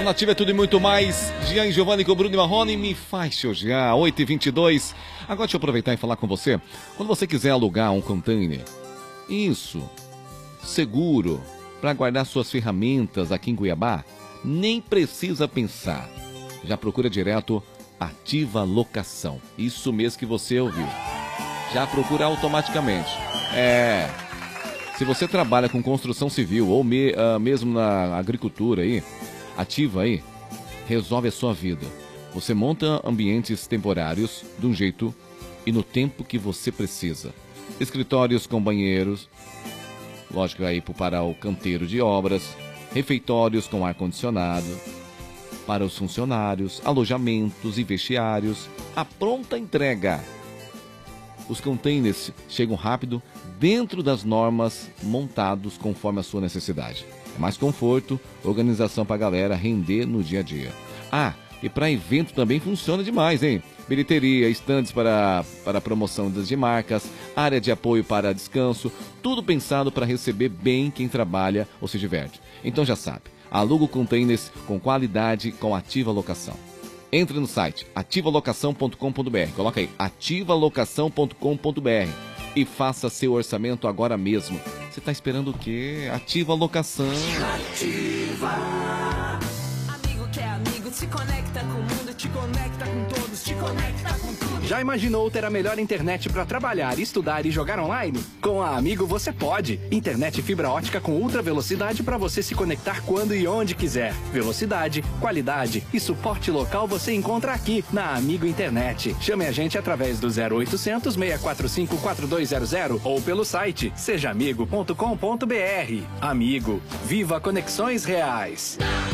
Nativa é tudo e muito mais. Gian Giovanni com Bruno e Marrone, me faz chorar. 8h22. Agora deixa eu aproveitar e falar com você. Quando você quiser alugar um container, isso, seguro, para guardar suas ferramentas aqui em Cuiabá, nem precisa pensar. Já procura direto Ativa Locação. Isso mesmo que você ouviu. Já procura automaticamente. Se você trabalha com construção civil ou mesmo na agricultura aí, Ativa aí, resolve a sua vida. Você monta ambientes temporários de um jeito e no tempo que você precisa. Escritórios com banheiros, lógico aí para o canteiro de obras, refeitórios com ar-condicionado, para os funcionários, alojamentos e vestiários, a pronta entrega. Os containers chegam rápido dentro das normas, montados conforme a sua necessidade. É mais conforto, organização para a galera render no dia a dia. E para evento também funciona demais, hein? Bilheteria, estandes para promoção de marcas, área de apoio para descanso, tudo pensado para receber bem quem trabalha ou se diverte. Então já sabe, aluga containers com qualidade com Ativa Locação. Entre no site ativalocação.com.br, coloca aí, ativalocação.com.br e faça seu orçamento agora mesmo. Você está esperando o quê? Ativa a Locação. Ativa. Amigo que é amigo, se conecta com o mundo, te conecta com todos, te conecta com tudo. Já imaginou ter a melhor internet para trabalhar, estudar e jogar online? Com a Amigo você pode. Internet fibra ótica com ultra velocidade para você se conectar quando e onde quiser. Velocidade, qualidade e suporte local você encontra aqui na Amigo Internet. Chame a gente através do 0800 645 4200 ou pelo site sejaamigo.com.br. Amigo, viva conexões reais.